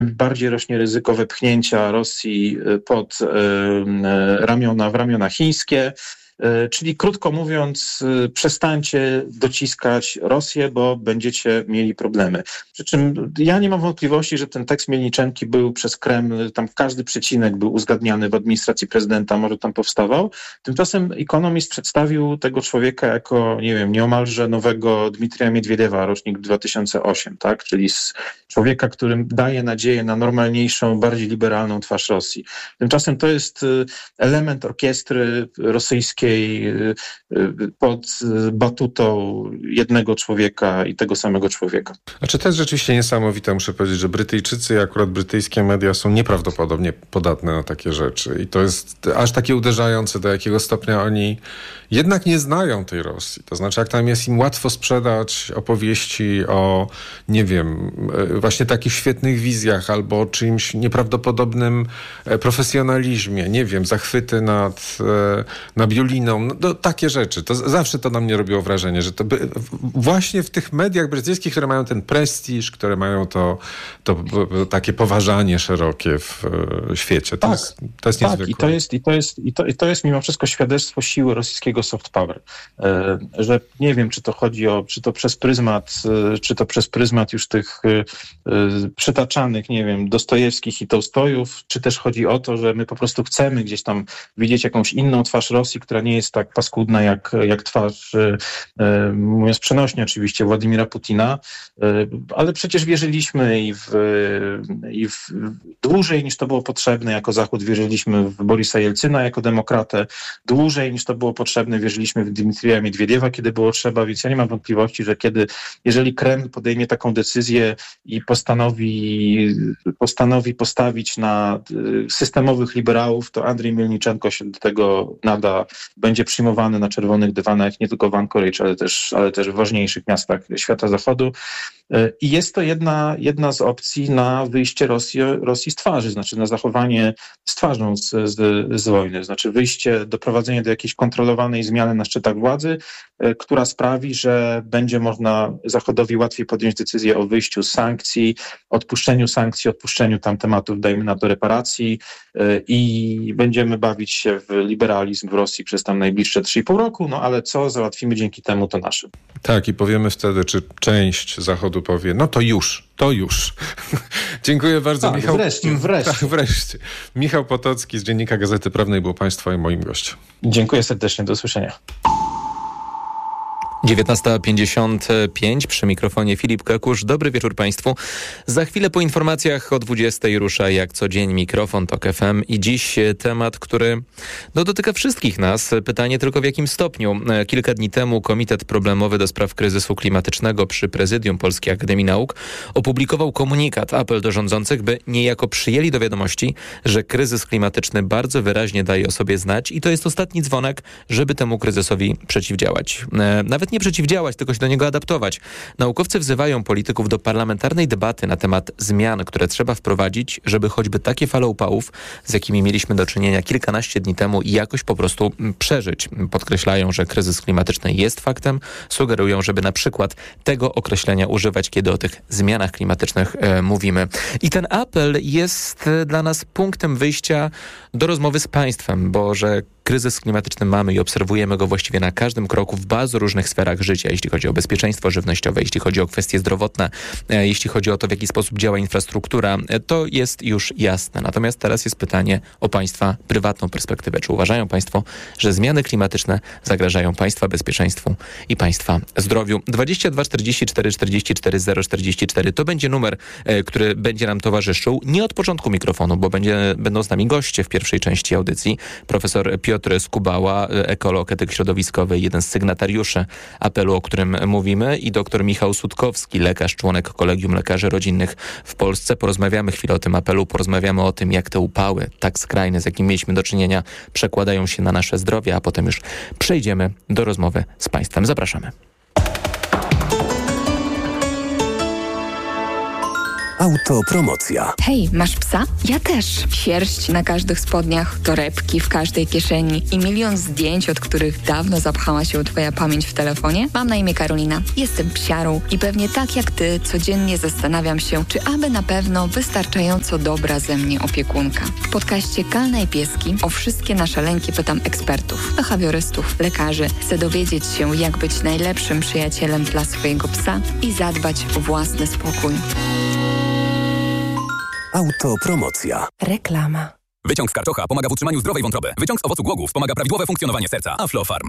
bardziej rośnie ryzyko wepchnięcia Rosji pod ramiona w ramiona chińskie. Czyli krótko mówiąc, przestańcie dociskać Rosję, bo będziecie mieli problemy. Przy czym ja nie mam wątpliwości, że ten tekst Mielniczenki był przez Kreml, tam każdy przecinek był uzgadniany w administracji prezydenta, może tam powstawał. Tymczasem Economist przedstawił tego człowieka jako, nie wiem, nieomalże nowego Dmitrija Miedwiediewa, rocznik 2008, tak? Czyli z człowieka, którym daje nadzieję na normalniejszą, bardziej liberalną twarz Rosji. Tymczasem to jest element orkiestry rosyjskiej pod batutą jednego człowieka i tego samego człowieka. Znaczy to jest rzeczywiście niesamowite, muszę powiedzieć, że Brytyjczycy i akurat brytyjskie media są nieprawdopodobnie podatne na takie rzeczy i to jest aż takie uderzające, do jakiego stopnia oni jednak nie znają tej Rosji. To znaczy, jak tam jest im łatwo sprzedać opowieści o, nie wiem, właśnie takich świetnych wizjach albo o czymś nieprawdopodobnym profesjonalizmie, nie wiem, zachwyty nad Biuliną, no, takie rzeczy. To zawsze to na mnie robiło wrażenie, że to właśnie w tych mediach brytyjskich, które mają ten prestiż, które mają to takie poważanie szerokie w świecie. To jest niezwykłe. I to jest mimo wszystko świadectwo siły rosyjskiego soft power. Że nie wiem, czy to przez pryzmat już tych przytaczanych, nie wiem, Dostojewskich i Tołstojów, czy też chodzi o to, że my po prostu chcemy gdzieś tam widzieć jakąś inną twarz Rosji, która nie jest tak paskudna jak twarz, mówiąc przenośnie oczywiście, Władimira Putina, ale przecież wierzyliśmy i w dłużej niż to było potrzebne jako Zachód wierzyliśmy w Borisa Jelcyna jako demokratę, dłużej niż to było potrzebne wierzyliśmy w Dmitrija Miedwiediewa, kiedy było trzeba, więc ja nie mam wątpliwości, że jeżeli Kreml podejmie taką decyzję i postanowi postawić na systemowych liberałów, to Andrzej Mielniczenko się do tego nada, będzie przyjmowany na czerwonych dywanach nie tylko w Anchorage, ale też w ważniejszych miastach świata zachodu. I jest to jedna z opcji na wyjście Rosji z twarzy, znaczy na zachowanie z twarzą z wojny, znaczy doprowadzenie do jakiejś kontrolowanej zmiany na szczytach władzy, która sprawi, że będzie można Zachodowi łatwiej podjąć decyzję o wyjściu z sankcji, odpuszczeniu tam tematów, dajmy na to reparacji i będziemy bawić się w liberalizm w Rosji przez tam najbliższe 3,5 roku, no ale co załatwimy dzięki temu, to nasze. Tak, i powiemy wtedy, czy część Zachodu powie, no to już. Dziękuję bardzo, Michał. Wreszcie. Michał Potocki z Dziennika Gazety Prawnej był Państwa i moim gościem. Dziękuję serdecznie, do usłyszenia. 19:55 przy mikrofonie Filip Kakusz. Dobry wieczór Państwu. Za chwilę po informacjach o 20:00 rusza jak co dzień mikrofon TOK FM i dziś temat, który dotyka wszystkich nas. Pytanie tylko w jakim stopniu. Kilka dni temu Komitet Problemowy do Spraw Kryzysu Klimatycznego przy Prezydium Polskiej Akademii Nauk opublikował komunikat, apel do rządzących, by niejako przyjęli do wiadomości, że kryzys klimatyczny bardzo wyraźnie daje o sobie znać i to jest ostatni dzwonek, żeby temu kryzysowi przeciwdziałać. Nawet nie przeciwdziałać, tylko się do niego adaptować. Naukowcy wzywają polityków do parlamentarnej debaty na temat zmian, które trzeba wprowadzić, żeby choćby takie fale upałów, z jakimi mieliśmy do czynienia kilkanaście dni temu, jakoś po prostu przeżyć. Podkreślają, że kryzys klimatyczny jest faktem, sugerują, żeby na przykład tego określenia używać, kiedy o tych zmianach klimatycznych mówimy. I ten apel jest dla nas punktem wyjścia do rozmowy z państwem, bo że kryzys klimatyczny mamy i obserwujemy go właściwie na każdym kroku w bardzo różnych sferach życia, jeśli chodzi o bezpieczeństwo żywnościowe, jeśli chodzi o kwestie zdrowotne, jeśli chodzi o to, w jaki sposób działa infrastruktura, to jest już jasne. Natomiast teraz jest pytanie o państwa prywatną perspektywę. Czy uważają państwo, że zmiany klimatyczne zagrażają państwa bezpieczeństwu i państwa zdrowiu? 22 44 44 044 to będzie numer, który będzie nam towarzyszył. Nie od początku mikrofonu, bo będą z nami goście w pierwszej części audycji. Profesor Piotr Skubała, ekolog, etyk środowiskowy, jeden z sygnatariuszy apelu, o którym mówimy, i dr Michał Sutkowski, lekarz, członek Kolegium Lekarzy Rodzinnych w Polsce. Porozmawiamy chwilę o tym apelu, porozmawiamy o tym, jak te upały tak skrajne, z jakimi mieliśmy do czynienia, przekładają się na nasze zdrowie, a potem już przejdziemy do rozmowy z państwem. Zapraszamy. Autopromocja. Hej, masz psa? Ja też. Sierść na każdych spodniach, torebki w każdej kieszeni i milion zdjęć, od których dawno zapchała się twoja pamięć w telefonie? Mam na imię Karolina. Jestem psiarą i pewnie tak jak ty codziennie zastanawiam się, czy aby na pewno wystarczająco dobra ze mnie opiekunka. W podcaście Kalna i Pieski o wszystkie nasze lęki pytam ekspertów, behawiorystów, lekarzy. Chcę dowiedzieć się, jak być najlepszym przyjacielem dla swojego psa i zadbać o własny spokój. Autopromocja. Reklama. Wyciąg z karczocha pomaga w utrzymaniu zdrowej wątroby. Wyciąg z owocu głogów pomaga prawidłowe funkcjonowanie serca. Aflofarm.